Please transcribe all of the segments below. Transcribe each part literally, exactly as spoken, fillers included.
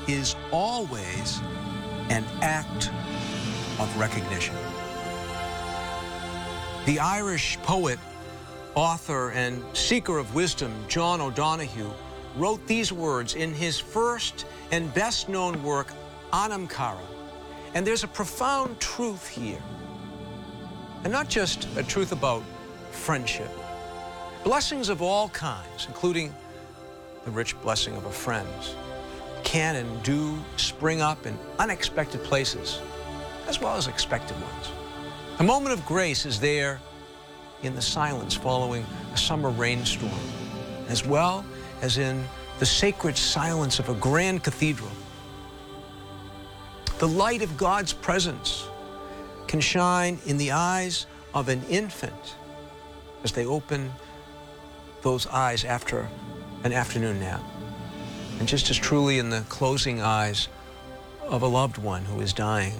is always an act of recognition. The Irish poet, author, and seeker of wisdom, John O'Donoghue, wrote these words in his first and best-known work, Anam Cara. And there's a profound truth here. And not just a truth about friendship. Blessings of all kinds, including the rich blessing of a friend, can and do spring up in unexpected places, as well as expected ones. A moment of grace is there in the silence following a summer rainstorm, as well as in the sacred silence of a grand cathedral. The light of God's presence can shine in the eyes of an infant as they open those eyes after an afternoon nap, and just as truly in the closing eyes of a loved one who is dying.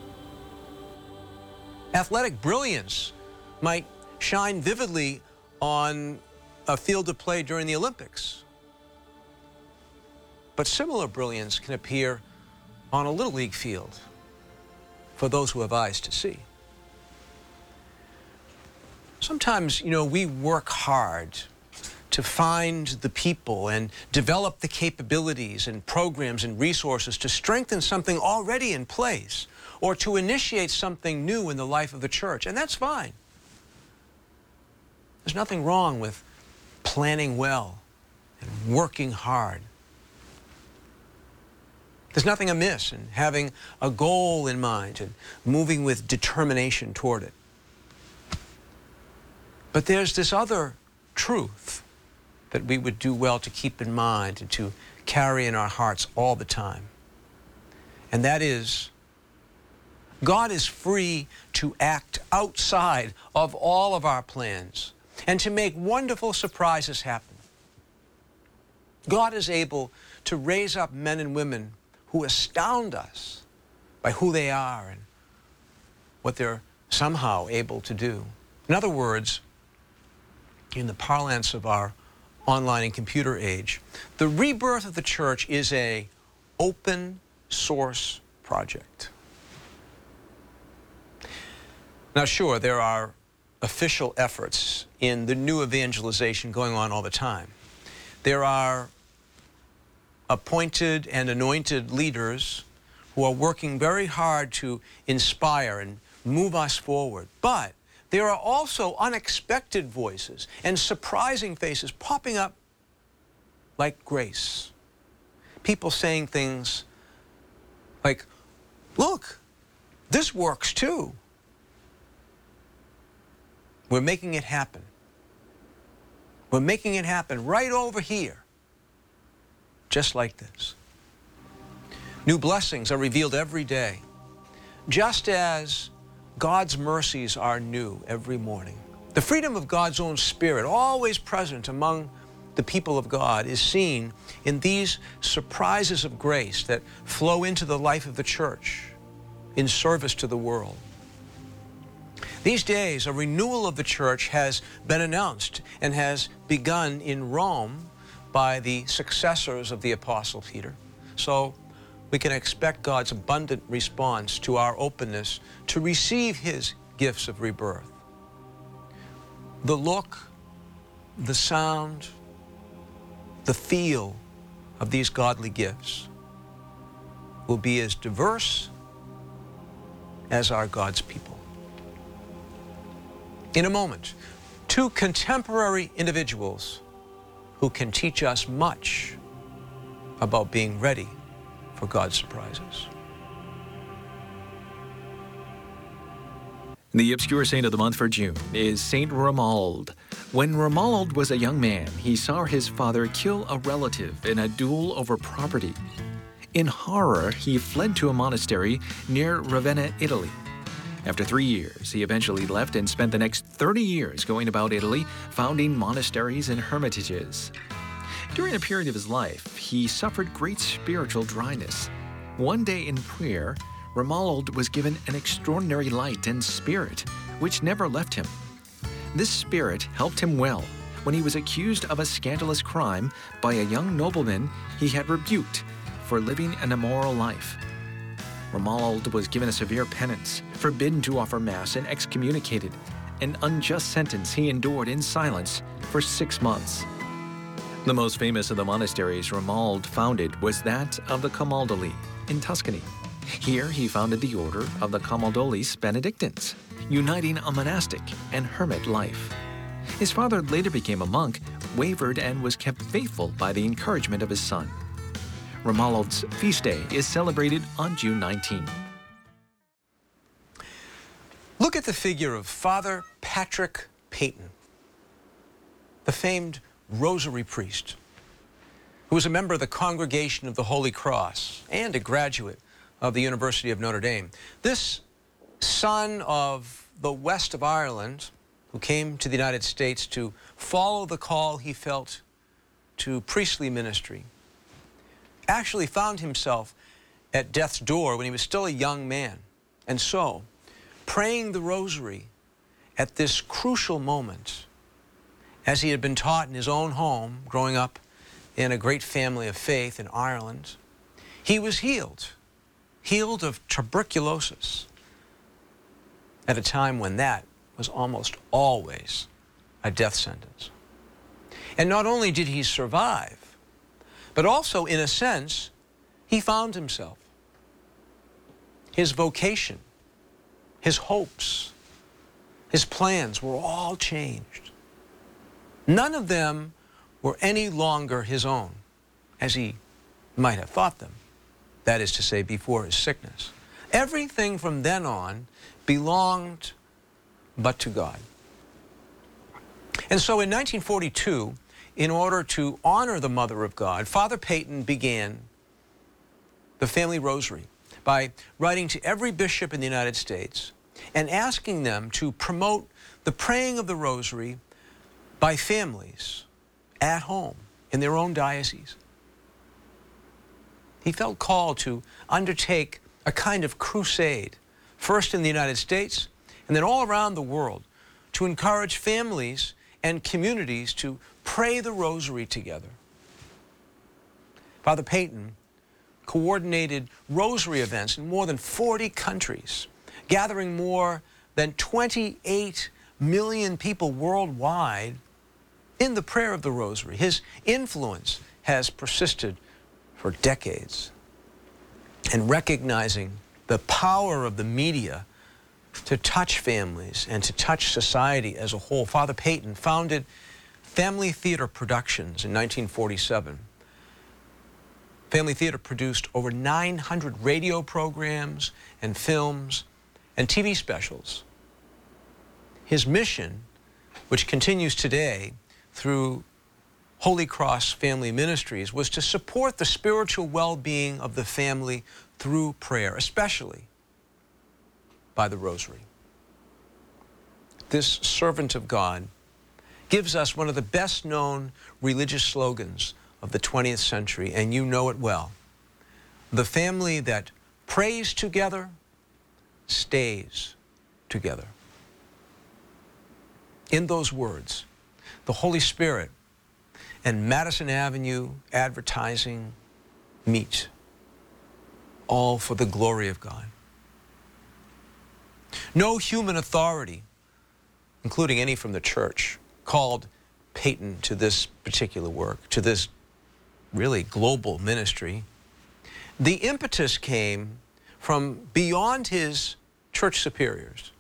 Athletic brilliance might shine vividly on a field of play during the Olympics, but similar brilliance can appear on a Little League field for those who have eyes to see. Sometimes, you know, we work hard to find the people and develop the capabilities and programs and resources to strengthen something already in place or to initiate something new in the life of the church, and that's fine. There's nothing wrong with planning well and working hard. There's nothing amiss in having a goal in mind and moving with determination toward it. But there's this other truth that we would do well to keep in mind and to carry in our hearts all the time. And that is, God is free to act outside of all of our plans and to make wonderful surprises happen. God is able to raise up men and women who astound us by who they are and what they're somehow able to do. In other words, in the parlance of our online and computer age, the rebirth of the church is a open source project. Now, sure, there are official efforts in the new evangelization going on all the time. There are appointed and anointed leaders who are working very hard to inspire and move us forward. But there are also unexpected voices and surprising faces popping up like Grace. People saying things like, look, this works too. We're making it happen. We're making it happen right over here, just like this. New blessings are revealed every day, just as God's mercies are new every morning. The freedom of God's own Spirit, always present among the people of God, is seen in these surprises of grace that flow into the life of the church in service to the world. These days, a renewal of the church has been announced and has begun in Rome by the successors of the Apostle Peter. So we can expect God's abundant response to our openness to receive his gifts of rebirth. The look, the sound, the feel of these godly gifts will be as diverse as are God's people. In a moment, two contemporary individuals who can teach us much about being ready for God's surprises. The obscure saint of the month for June is Saint Romuald. When Romuald was a young man, he saw his father kill a relative in a duel over property. In horror, he fled to a monastery near Ravenna, Italy. After three years, he eventually left and spent the next thirty years going about Italy, founding monasteries and hermitages. During a period of his life, he suffered great spiritual dryness. One day in prayer, Romuald was given an extraordinary light and spirit, which never left him. This spirit helped him well when he was accused of a scandalous crime by a young nobleman he had rebuked for living an immoral life. Romuald was given a severe penance, forbidden to offer Mass, and excommunicated, an unjust sentence he endured in silence for six months. The most famous of the monasteries Romuald founded was that of the Camaldoli in Tuscany. Here he founded the order of the Camaldolis Benedictines, uniting a monastic and hermit life. His father later became a monk, wavered, and was kept faithful by the encouragement of his son. Romuald's feast day is celebrated on June nineteenth. Look at the figure of Father Patrick Peyton, the famed Rosary priest, who was a member of the Congregation of the Holy Cross and a graduate of the University of Notre Dame. This son of the west of Ireland, who came to the United States to follow the call he felt to priestly ministry, actually found himself at death's door when he was still a young man. And so, praying the Rosary at this crucial moment, as he had been taught in his own home, growing up in a great family of faith in Ireland, he was healed, healed of tuberculosis, at a time when that was almost always a death sentence. And not only did he survive, but also, in a sense, he found himself. His vocation, his hopes, his plans were all changed. None of them were any longer his own, as he might have thought them, that is to say, before his sickness. Everything from then on belonged but to God. And so in nineteen forty-two, in order to honor the Mother of God, Father Peyton began the family rosary by writing to every bishop in the United States and asking them to promote the praying of the rosary by families at home in their own diocese. He felt called to undertake a kind of crusade, first in the United States and then all around the world, to encourage families and communities to pray the rosary together. Father Peyton coordinated rosary events in more than forty countries, gathering more than twenty-eight million people worldwide in the prayer of the rosary. His influence has persisted for decades. And recognizing the power of the media to touch families and to touch society as a whole, Father Peyton founded Family Theater Productions in nineteen forty-seven. Family Theater produced over nine hundred radio programs and films and T V specials. His mission, which continues today through Holy Cross Family Ministries, was to support the spiritual well-being of the family through prayer, especially by the Rosary. This servant of God gives us one of the best-known religious slogans of the twentieth century, and you know it well. The family that prays together stays together. In those words, the Holy Spirit and Madison Avenue advertising meet, all for the glory of God. No human authority, including any from the church, called Peyton to this particular work, to this really global ministry. The impetus came from beyond his church superiors.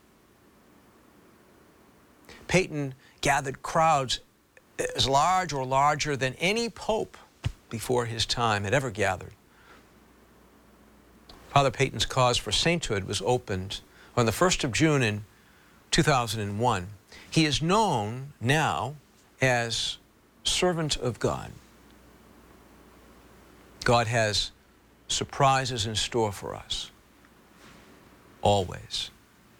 Peyton gathered crowds as large or larger than any pope before his time had ever gathered. Father Peyton's cause for sainthood was opened on the first of June in two thousand one. He is known now as Servant of God. God has surprises in store for us, always.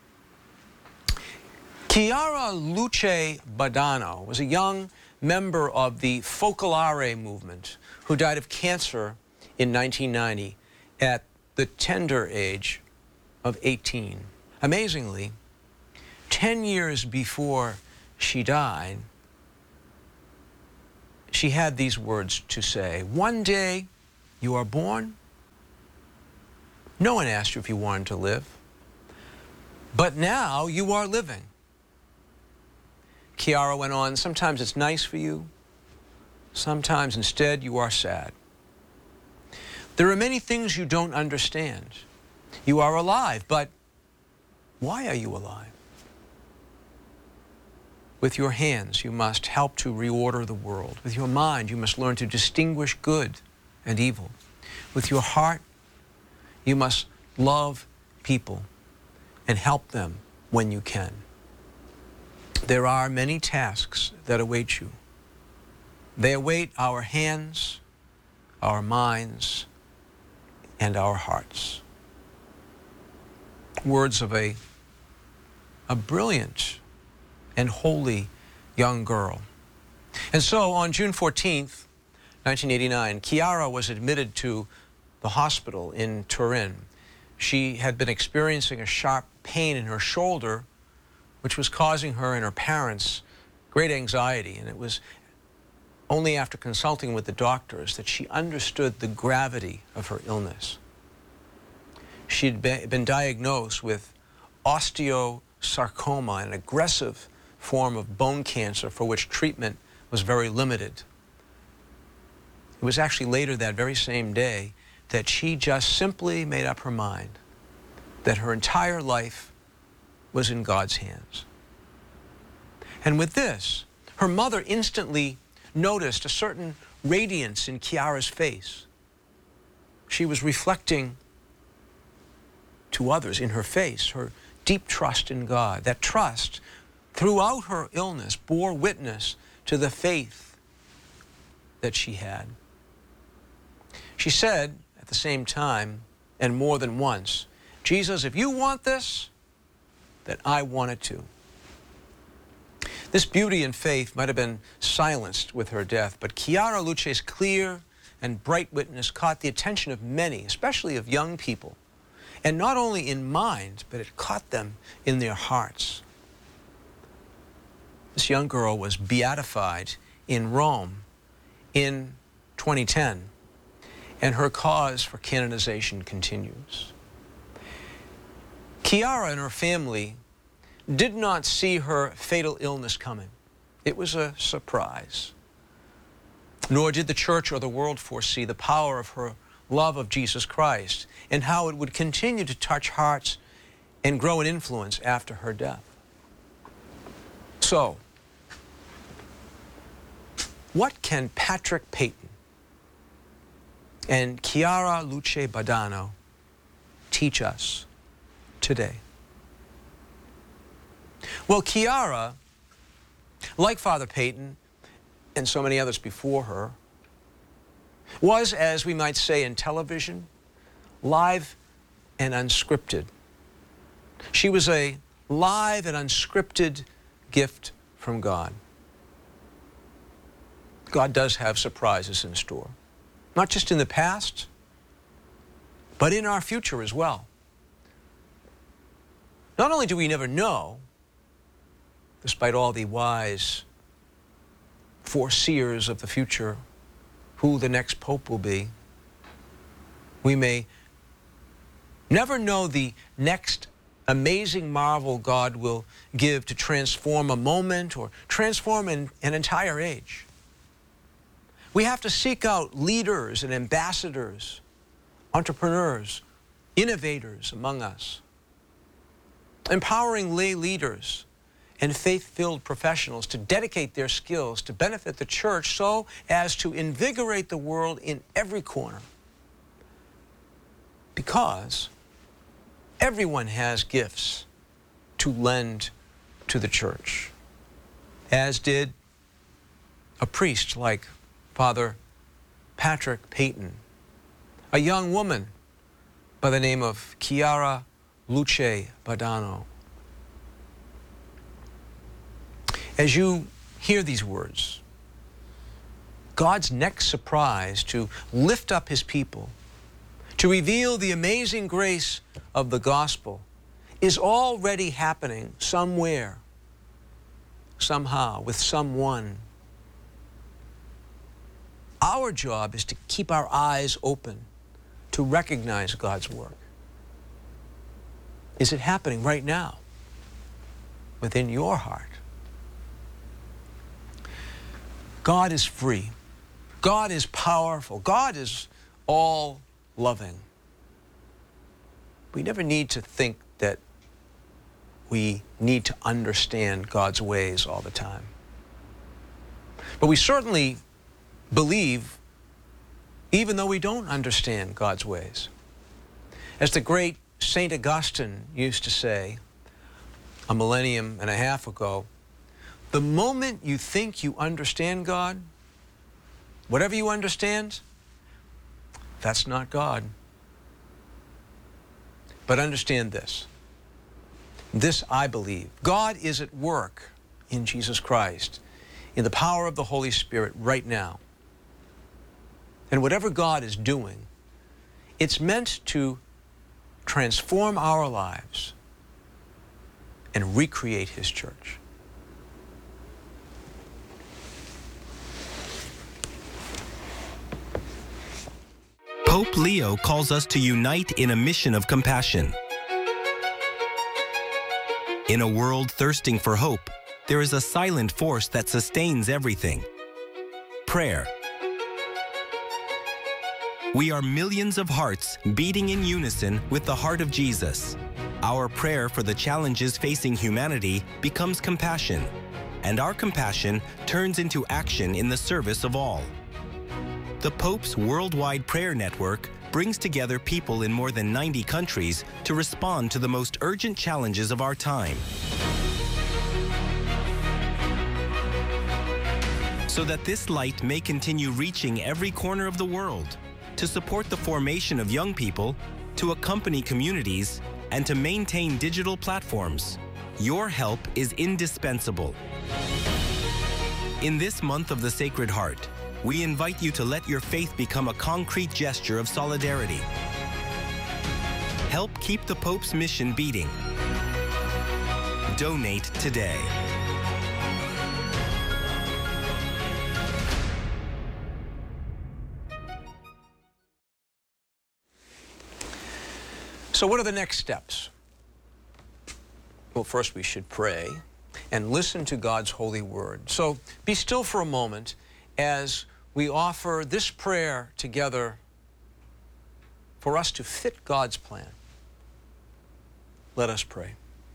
Chiara Luce Badano was a young member of the Focolare movement who died of cancer in nineteen ninety at the tender age of eighteen. Amazingly, ten years before she died, she had these words to say: "One day you are born, No one asked you if you wanted to live. But now you are living. Kiara went on, sometimes it's nice for you. Sometimes instead you are sad. There are many things you don't understand. You are alive, but why are you alive? With your hands, you must help to reorder the world. With your mind, you must learn to distinguish good and evil. With your heart, you must love people and help them when you can. There are many tasks that await you. They await our hands, our minds, and our hearts. Words of a, a brilliant and holy young girl. And so on June fourteenth, nineteen eighty-nine, Kiara was admitted to the hospital in Turin. She had been experiencing a sharp pain in her shoulder, which was causing her and her parents great anxiety. And it was only after consulting with the doctors that she understood the gravity of her illness. She had been diagnosed with osteosarcoma, an aggressive form of bone cancer for which treatment was very limited. It was actually later that very same day that she just simply made up her mind that her entire life was in God's hands. And with this, her mother instantly noticed a certain radiance in Kiara's face. She was reflecting to others in her face her deep trust in God. That trust, throughout her illness, bore witness to the faith that she had. She said at the same time, and more than once, Jesus, if you want this, then I want it too. This beauty and faith might have been silenced with her death, but Kiara Luce's clear and bright witness caught the attention of many, especially of young people. And not only in mind, but it caught them in their hearts. This young girl was beatified in Rome in twenty ten, and her cause for canonization continues. Kiara and her family did not see her fatal illness coming. It was a surprise. Nor did the church or the world foresee the power of her love of Jesus Christ and how it would continue to touch hearts and grow in influence after her death. So, what can Patrick Peyton and Chiara Luce Badano teach us today? Well, Kiara, like Father Peyton and so many others before her, was, as we might say in television, live and unscripted. She was a live and unscripted gift from God. God does have surprises in store, not just in the past, but in our future as well. Not only do we never know, despite all the wise foreseers of the future, who the next pope will be, we may never know the next amazing marvel God will give to transform a moment or transform an, an entire age. We have to seek out leaders and ambassadors, entrepreneurs, innovators among us, empowering lay leaders and faith-filled professionals to dedicate their skills to benefit the church so as to invigorate the world in every corner. Because everyone has gifts to lend to the church, as did a priest like Father Patrick Peyton, a young woman by the name of Chiara Luce Badano. As you hear these words, God's next surprise to lift up his people, to reveal the amazing grace of the gospel, is already happening somewhere, somehow, with someone. Our job is to keep our eyes open, to recognize God's work, Is it happening right now within your heart? God is free. God is powerful. God is all loving. We never need to think that we need to understand God's ways all the time. But we certainly believe even though we don't understand God's ways. As the great Saint Augustine used to say a millennium and a half ago, the moment you think you understand God, whatever you understand, that's not God. But understand this. This I believe. God is at work in Jesus Christ, in the power of the Holy Spirit right now. And whatever God is doing, it's meant to transform our lives and recreate His church. Pope Leo calls us to unite in a mission of compassion. In a world thirsting for hope, there is a silent force that sustains everything: prayer. We are millions of hearts beating in unison with the heart of Jesus. Our prayer for the challenges facing humanity becomes compassion, and our compassion turns into action in the service of all. The Pope's worldwide prayer network brings together people in more than ninety countries to respond to the most urgent challenges of our time. So that this light may continue reaching every corner of the world, to support the formation of young people, to accompany communities, and to maintain digital platforms, your help is indispensable. In this month of the Sacred Heart, we invite you to let your faith become a concrete gesture of solidarity. Help keep the Pope's mission beating. Donate today. So what are the next steps? Well, first we should pray and listen to God's holy word. So be still for a moment as we offer this prayer together for us to fit God's plan. Let us pray.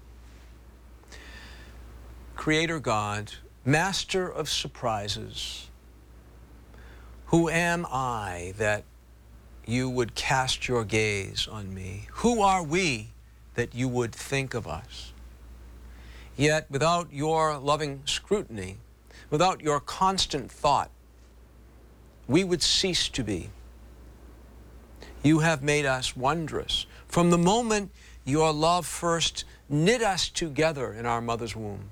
Creator God, Master of surprises, who am I that you would cast your gaze on me? Who are we that you would think of us? Yet without your loving scrutiny, without your constant thought, we would cease to be. You have made us wondrous from the moment your love first knit us together in our mother's womb.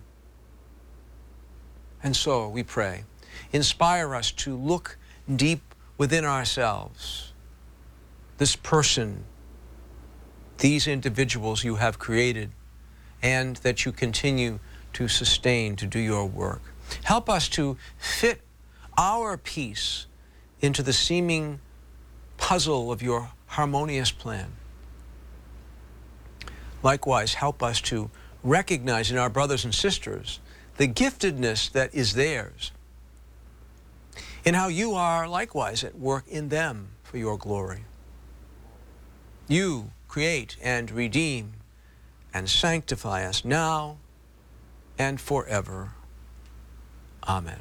And so we pray, inspire us to look deep within ourselves, this person, these individuals you have created, and that you continue to sustain to do your work. Help us to fit our piece into the seeming puzzle of your harmonious plan. Likewise, help us to recognize in our brothers and sisters the giftedness that is theirs, and how you are likewise at work in them for your glory. You create and redeem and sanctify us now and forever. Amen.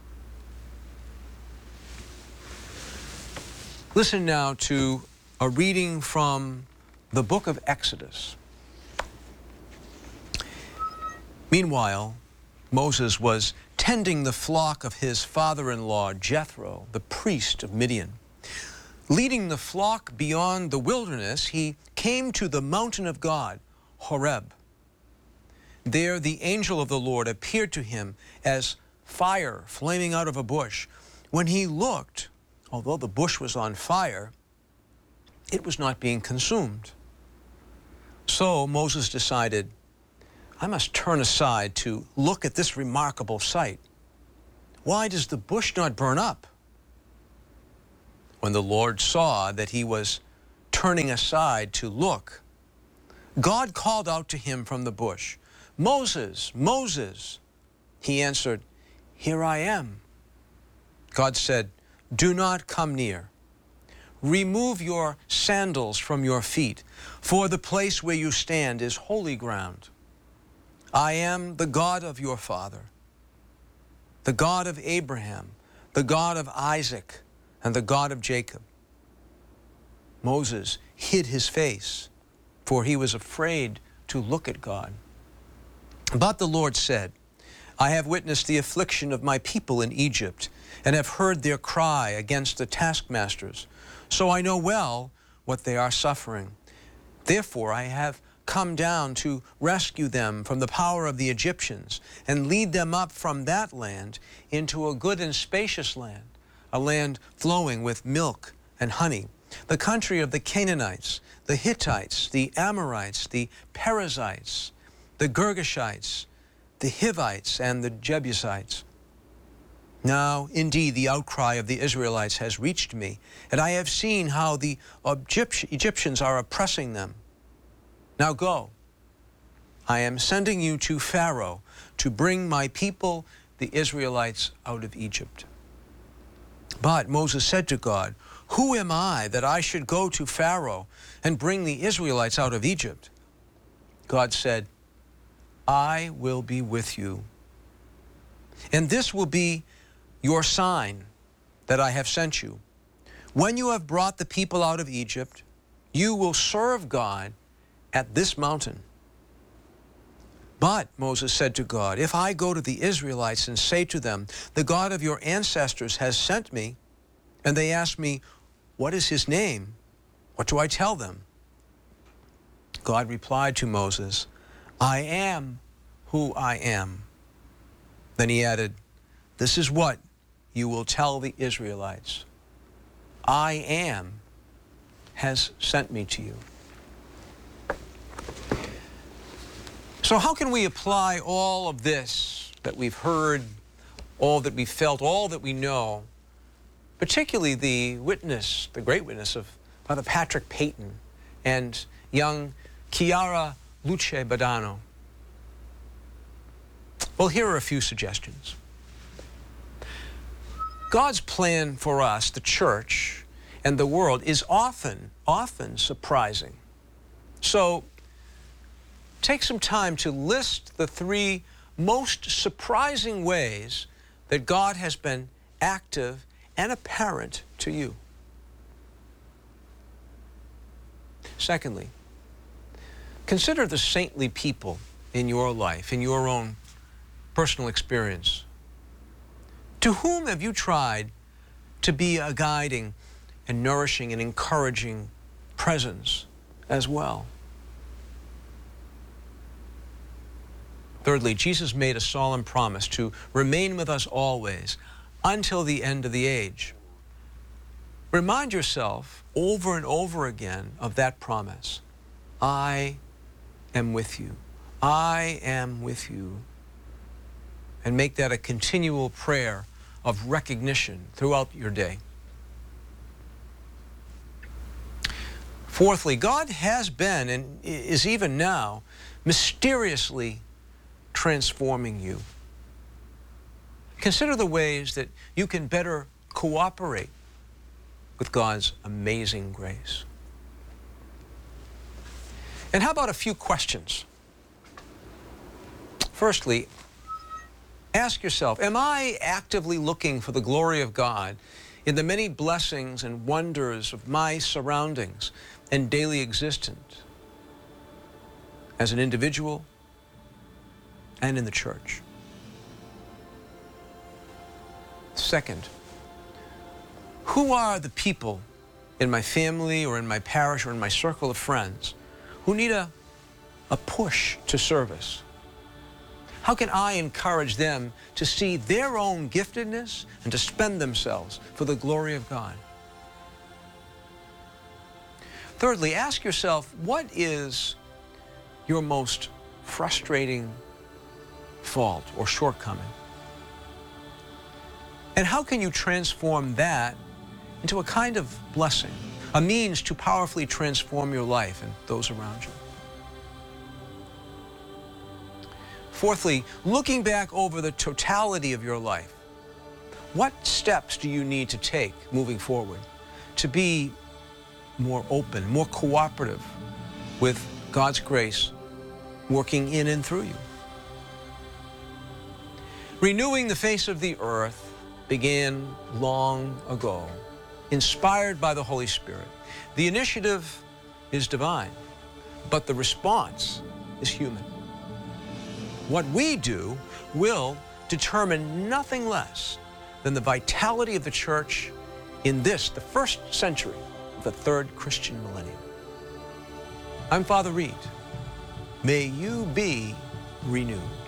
Listen now to a reading from the book of Exodus. Meanwhile, Moses was tending the flock of his father-in-law, Jethro, the priest of Midian. Leading the flock beyond the wilderness, he came to the mountain of God, Horeb. There the angel of the Lord appeared to him as fire flaming out of a bush. When he looked, although the bush was on fire, it was not being consumed. So Moses decided, I must turn aside to look at this remarkable sight. Why does the bush not burn up? When the Lord saw that he was turning aside to look, God called out to him from the bush, "Moses, Moses." He answered, "Here I am." God said, "Do not come near. Remove your sandals from your feet, for the place where you stand is holy ground. I am the God of your father, the God of Abraham, the God of Isaac, and the God of Jacob." Moses hid his face, for he was afraid to look at God. But the Lord said, "I have witnessed the affliction of my people in Egypt, and have heard their cry against the taskmasters. So I know well what they are suffering. Therefore I have come down to rescue them from the power of the Egyptians, and lead them up from that land into a good and spacious land, a land flowing with milk and honey, the country of the Canaanites, the Hittites, the Amorites, the Perizzites, the Girgashites, the Hivites, and the Jebusites. Now, indeed, the outcry of the Israelites has reached me, and I have seen how the Egyptians are oppressing them. Now go, I am sending you to Pharaoh to bring my people, the Israelites, out of Egypt." But Moses said to God, "Who am I that I should go to Pharaoh and bring the Israelites out of Egypt?" God said, "I will be with you, and this will be your sign that I have sent you. When you have brought the people out of Egypt, you will serve God at this mountain." But Moses said to God, "If I go to the Israelites and say to them, 'The God of your ancestors has sent me,' and they ask me, 'What is his name?' what do I tell them?" God replied to Moses, "I am who I am." Then he added, "This is what you will tell the Israelites. I am has sent me to you." So how can we apply all of this that we've heard, all that we've felt, all that we know, particularly the witness, the great witness of Father Patrick Peyton and young Chiara Luce Badano? Well, here are a few suggestions. God's plan for us, the church, and the world is often, often surprising. So take some time to list the three most surprising ways that God has been active and apparent to you. Secondly, consider the saintly people in your life, in your own personal experience. To whom have you tried to be a guiding and nourishing and encouraging presence as well? Thirdly, Jesus made a solemn promise to remain with us always until the end of the age. Remind yourself over and over again of that promise. I am with you. I am with you. And make that a continual prayer of recognition throughout your day. Fourthly, God has been and is even now mysteriously transforming you. Consider the ways that you can better cooperate with God's amazing grace. And how about a few questions? Firstly, ask yourself, am I actively looking for the glory of God in the many blessings and wonders of my surroundings and daily existence as an individual and in the church? Second, who are the people in my family or in my parish or in my circle of friends who need a, a push to service? How can I encourage them to see their own giftedness and to spend themselves for the glory of God? Thirdly, ask yourself, what is your most frustrating fault or shortcoming? And how can you transform that into a kind of blessing, a means to powerfully transform your life and those around you? Fourthly, looking back over the totality of your life, what steps do you need to take moving forward to be more open, more cooperative with God's grace working in and through you? Renewing the face of the earth began long ago, inspired by the Holy Spirit. The initiative is divine, but the response is human. What we do will determine nothing less than the vitality of the church in this, the first century of the third Christian millennium. I'm Father Reed. May you be renewed.